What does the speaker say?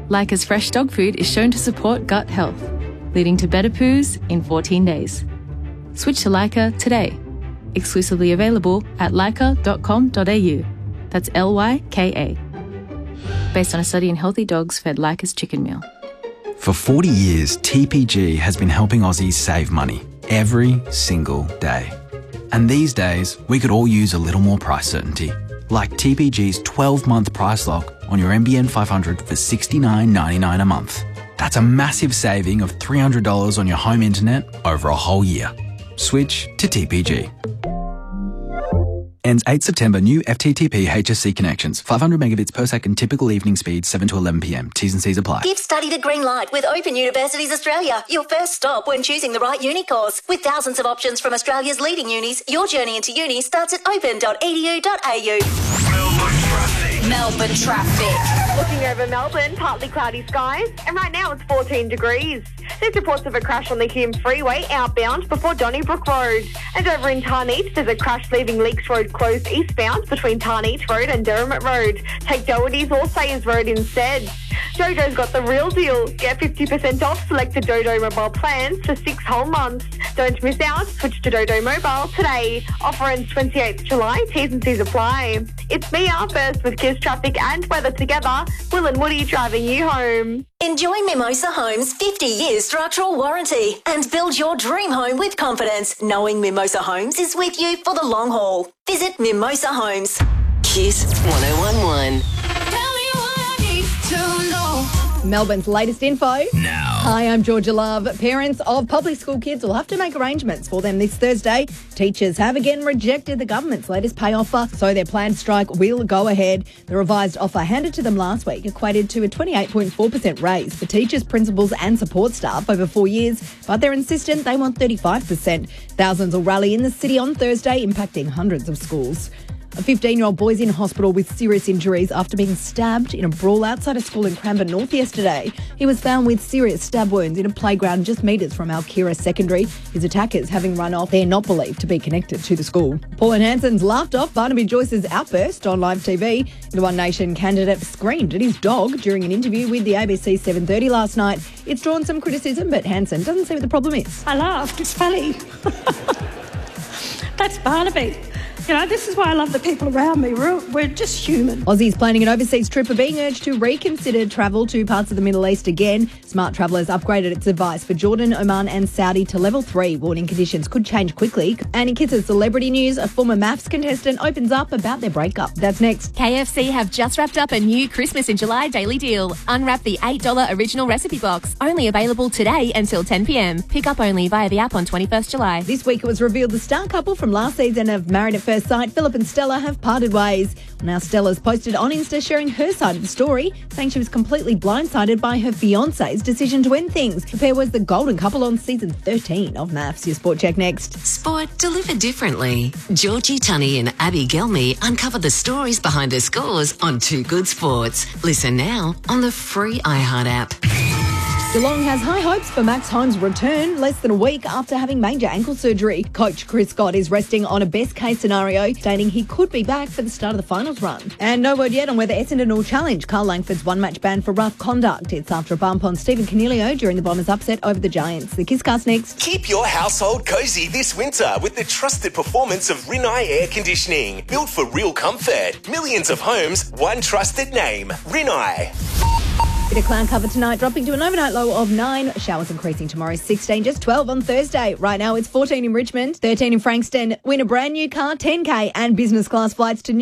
Leica's fresh dog food is shown to support gut health, leading to better poos in 14 days. Switch to Leica today. Exclusively available at leica.com.au. That's Lyka. Based on a study in healthy dogs fed Leica's chicken meal. For 40 years, TPG has been helping Aussies save money every single day. And these days, we could all use a little more price certainty. Like TPG's 12-month price lock on your NBN 500 for $69.99 a month. That's a massive saving of $300 on your home internet over a whole year. Switch to TPG. Ends 8 September. New FTTP HSC connections. 500 megabits per second. Typical evening speed 7 to 11 p.m. T's and C's apply. Give study the green light with Open Universities Australia. Your first stop when choosing the right uni course. With thousands of options from Australia's leading unis, your journey into uni starts at open.edu.au. Melbourne traffic. Looking over Melbourne, partly cloudy skies, and right now it's 14 degrees. There's reports of a crash on the Hume Freeway outbound before Donnybrook Road. And over in Tarneet, there's a crash leaving Leaks Road closed eastbound between Tarneet Road and Derrimut Road. Take Doherty's or Sayers Road instead. Dodo's got the real deal. Get 50% off selected Dodo mobile plans for 6 whole months. Don't miss out. Switch to Dodo Mobile today. Offer ends 28th July. T's and C's apply. It's Mia first with Kiss Traffic and weather together. Will and Woody driving you home. Enjoy Mimosa Homes' 50-year structural warranty and build your dream home with confidence, knowing Mimosa Homes is with you for the long haul. Visit Mimosa Homes. Kiss 1011. Melbourne's latest info. Now. Hi, I'm Georgia Love. Parents of public school kids will have to make arrangements for them this Thursday. Teachers have again rejected the government's latest pay offer, so their planned strike will go ahead. The revised offer handed to them last week equated to a 28.4% raise for teachers, principals and support staff over 4 years, but they're insistent they want 35%. Thousands will rally in the city on Thursday, impacting hundreds of schools. A 15-year-old boy's in hospital with serious injuries after being stabbed in a brawl outside a school in Cranbourne North yesterday. He was found with serious stab wounds in a playground just metres from Alkira Secondary. His attackers having run off. They're not believed to be connected to the school. Pauline Hanson's laughed off Barnaby Joyce's outburst on live TV. The One Nation candidate screamed at his dog during an interview with the ABC 7:30 last night. It's drawn some criticism, but Hanson doesn't see what the problem is. I laughed. It's funny. That's Barnaby. You know, this is why I love the people around me. We're just human. Aussies planning an overseas trip are being urged to reconsider travel to parts of the Middle East again. Smart Travellers upgraded its advice for Jordan, Oman and Saudi to level 3, warning conditions could change quickly. And in Kiss's celebrity news, a former MAFS contestant opens up about their breakup. That's next. KFC have just wrapped up a new Christmas in July daily deal. Unwrap the $8 original recipe box. Only available today until 10 p.m. Pick up only via the app on 21st July. This week it was revealed the star couple from last season of Married at First Sight, Philip and Stella, have parted ways. Now Stella's posted on Insta sharing her side of the story, saying she was completely blindsided by her fiancé's decision to end things. The pair was the golden couple on season 13 of MAFS. Your Sport Check next. Sport delivered differently. Georgie Tunney and Abby Gelmy uncover the stories behind the scores on Too Good Sports. Listen now on the free iHeart app. Geelong has high hopes for Max Holmes' return less than a week after having major ankle surgery. Coach Chris Scott is resting on a best-case scenario, stating he could be back for the start of the finals run. And no word yet on whether Essendon will challenge Carl Langford's one-match ban for rough conduct. It's after a bump on Stephen Cornelio during the Bombers' upset over the Giants. The Kisscast next. Keep your household cosy this winter with the trusted performance of Rinnai Air Conditioning. Built for real comfort. Millions of homes, one trusted name. Rinnai. Bit of cloud cover tonight, dropping to an overnight low of 9. Showers increasing tomorrow, 16, just 12 on Thursday. Right now it's 14 in Richmond, 13 in Frankston. Win a brand new car, 10K and business class flights to New